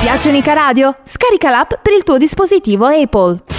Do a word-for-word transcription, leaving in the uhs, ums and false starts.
piacciono i Ca Radio? Scarica l'app per il tuo dispositivo Apple.